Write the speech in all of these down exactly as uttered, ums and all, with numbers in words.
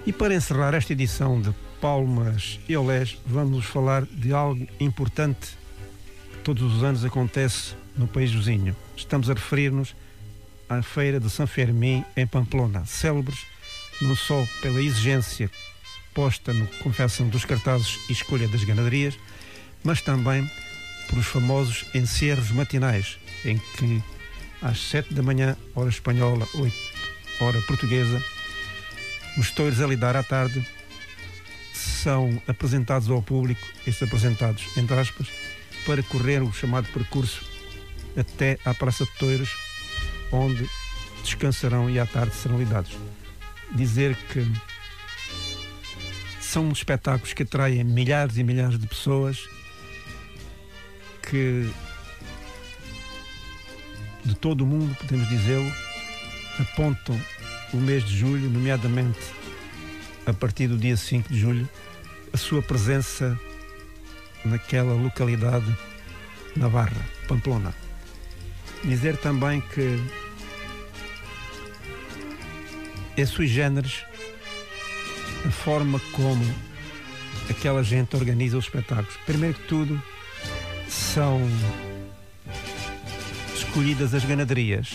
E para encerrar esta edição de Palmas e Olés, vamos falar de algo importante que todos os anos acontece no país vizinho. Estamos a referir-nos à Feira de São Fermim em Pamplona, célebres não só pela exigência posta na confecção dos cartazes e escolha das ganaderias, mas também por os famosos encerros matinais, em que às sete da manhã, hora espanhola, oito, hora portuguesa, os touros a lidar à tarde são apresentados ao público, estes apresentados entre aspas, para correr o chamado percurso até à Praça de Touros, onde descansarão e à tarde serão lidados. Dizer que são espetáculos que atraem milhares e milhares de pessoas que de todo o mundo, podemos dizê-lo, apontam o mês de julho, nomeadamente a partir do dia cinco de julho, a sua presença naquela localidade navarra, Pamplona. Dizer também que é sui generis a forma como aquela gente organiza os espetáculos. Primeiro que tudo, são escolhidas as ganaderias.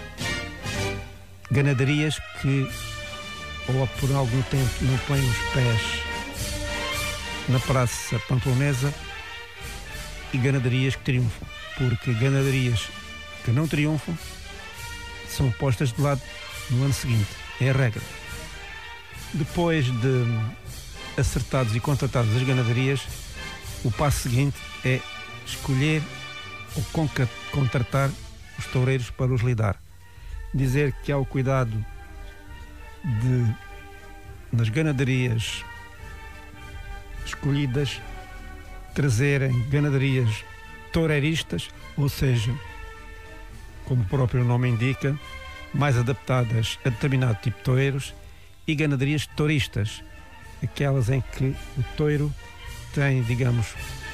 Ganaderias que, ou por algum tempo, não põem os pés na praça pamplonesa, e ganaderias que triunfam. Porque ganaderias que não triunfam são postas de lado no ano seguinte. É a regra. Depois de acertados e contratados as ganaderias, o passo seguinte é escolher ou contratar os toureiros para os lidar. Dizer que há o cuidado de, nas ganaderias escolhidas, trazerem ganaderias toureiristas, ou seja, como o próprio nome indica, mais adaptadas a determinado tipo de toureiros, e ganaderias touristas, aquelas em que o touro tem, digamos,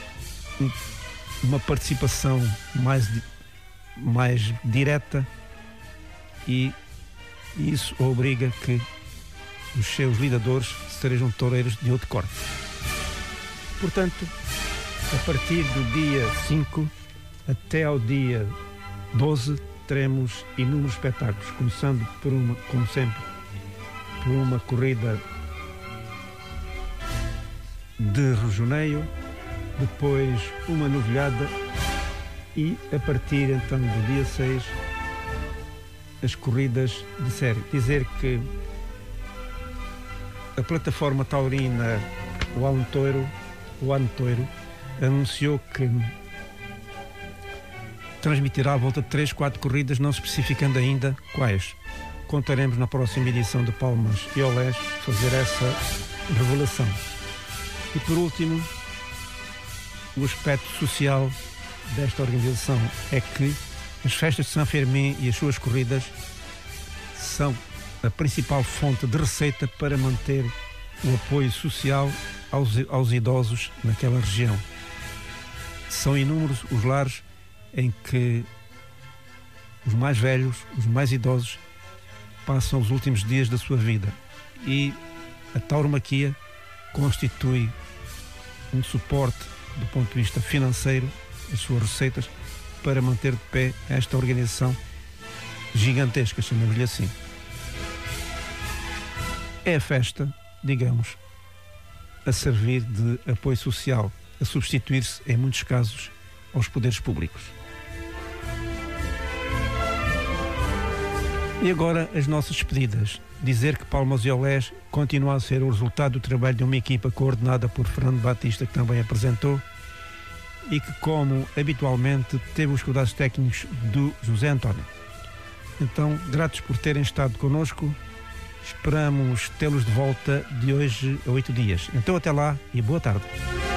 uma participação mais, mais direta, e isso obriga que os seus lidadores sejam toureiros de outro corte. Portanto, a partir do dia cinco até ao dia doze teremos inúmeros espetáculos, começando por uma, como sempre, por uma corrida de rejoneio, depois uma novilhada e a partir então do dia seis as corridas de série. Dizer que a plataforma taurina O Ano Touro, o Ano Touro anunciou que transmitirá à volta de três, quatro corridas, não especificando ainda quais. Contaremos na próxima edição de Palmas e Olés fazer essa revelação. E por último, o aspecto social desta organização é que as festas de São Fermim e as suas corridas são a principal fonte de receita para manter o apoio social aos, aos idosos naquela região. São inúmeros os lares em que os mais velhos, os mais idosos, passam os últimos dias da sua vida, e a tauromaquia constitui um suporte do ponto de vista financeiro, as suas receitas, para manter de pé esta organização gigantesca, chamamos-lhe assim. É a festa, digamos, a servir de apoio social, a substituir-se, em muitos casos, aos poderes públicos. E agora as nossas despedidas. Dizer que Palmas e Olés continua a ser o resultado do trabalho de uma equipa coordenada por Fernando Batista, que também apresentou, e que, como habitualmente, teve os cuidados técnicos do José António. Então, gratos por terem estado connosco, esperamos tê-los de volta de hoje a oito dias. Então, até lá e boa tarde.